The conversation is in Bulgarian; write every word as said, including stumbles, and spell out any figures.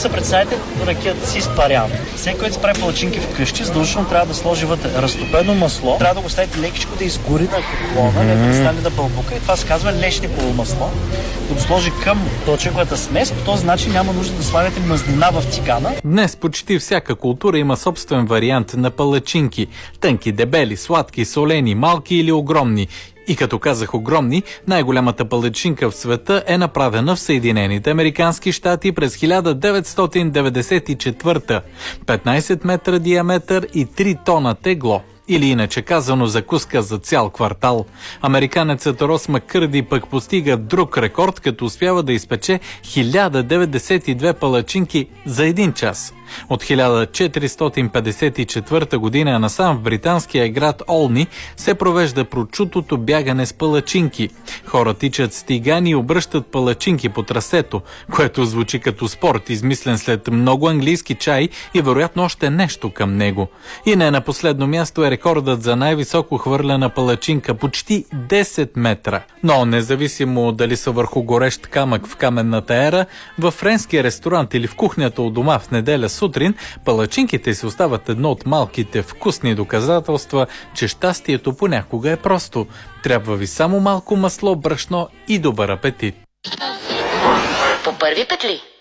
се представите, ракията си изпарява. Всеки, който прави палачинки вкъщи, задължително трябва да сложи вътре разтопено масло. Трябва да го ставите лекичко да изгори на котлона, не да стане да бълбука. И това се казва лешни полумасло. Да го сложи към палачинковата смес. По този начин няма нужда да слагате мазнина в тигана. Днес почти всяка култура има собствен вариант на палачинки. Тънки, дебели, сладки, солени, малки или огромни. И като казах огромни, най-голямата палачинка в света е направена в Съединените американски щати през хиляда деветстотин деветдесет и четвърта. петнайсет метра диаметър и три тона тегло. Или иначе казано закуска за цял квартал. Американецът Рос Маккърди пък постига друг рекорд, като успява да изпече хиляда деветдесет и две палачинки за един час. От хиляда четиристотин петдесет и четвърта година насам в британския град Олни се провежда прочутото бягане с палачинки. Хора тичат с тигани и обръщат палачинки по трасето, което звучи като спорт, измислен след много английски чай и вероятно още нещо към него. И не на последно място е рекордът за най-високо хвърляна палачинка, почти десет метра. Но независимо дали са върху горещ камък в каменната ера, във френския ресторант или в кухнята у дома в неделя сутрин, палачинките си остават едно от малките вкусни доказателства, че щастието понякога е просто. Трябва ви само малко масло, брашно и добър апетит. По първи петли.